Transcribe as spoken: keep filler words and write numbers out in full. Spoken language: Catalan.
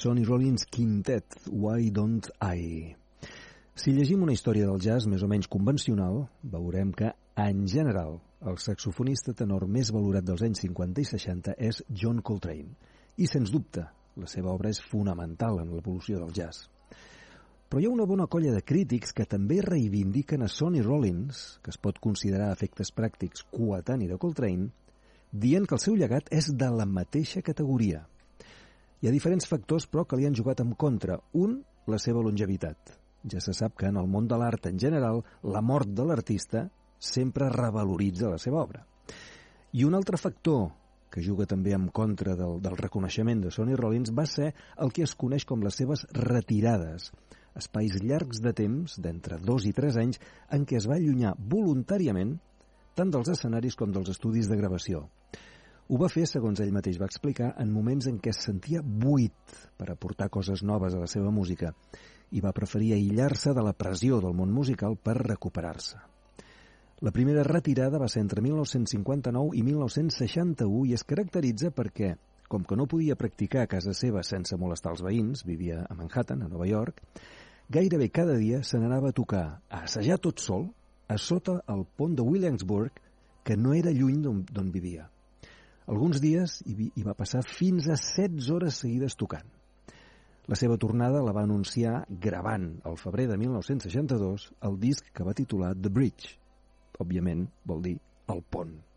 Sonny Rollins Quintet, Why Don't I? Si llegim una història del jazz més o menys convencional, veurem que, en general, el saxofonista tenor més valorat dels anys cinquanta i seixanta és John Coltrane. I, sens dubte, la seva obra és fonamental en l'evolució del jazz. Però hi ha una bona colla de crítics que també reivindiquen a Sonny Rollins, que es pot considerar a efectes pràctics coetani de Coltrane, dient que el seu llegat és de la mateixa categoria. Hi ha diferents factors, però, que li han jugat en contra. Un, la seva longevitat. Ja se sap que en el món de l'art en general, la mort de l'artista sempre revaloritza la seva obra. I un altre factor que juga també en contra del, del reconeixement de Sonny Rollins va ser el que es coneix com les seves retirades, espais llargs de temps, d'entre dos i tres anys, en què es va allunyar voluntàriament tant dels escenaris com dels estudis de gravació. Ho va fer, segons ell mateix va explicar, en moments en què es sentia buit per aportar coses noves a la seva música i va preferir aïllar-se de la pressió del món musical per recuperar-se. La primera retirada va ser entre mil nou-cents cinquanta-nou i mil nou-cents seixanta-u i es caracteritza perquè, com que no podia practicar a casa seva sense molestar els veïns, vivia a Manhattan, a Nova York, gairebé cada dia se n'anava a tocar, a assajar tot sol, a sota el pont de Williamsburg, que no era lluny d'on vivia. Alguns dies hi va passar fins a setze hores seguides tocant. La seva tornada la va anunciar gravant, al febrer de mil nou-cents seixanta-dos, el disc que va titular The Bridge. Òbviament, vol dir el pont.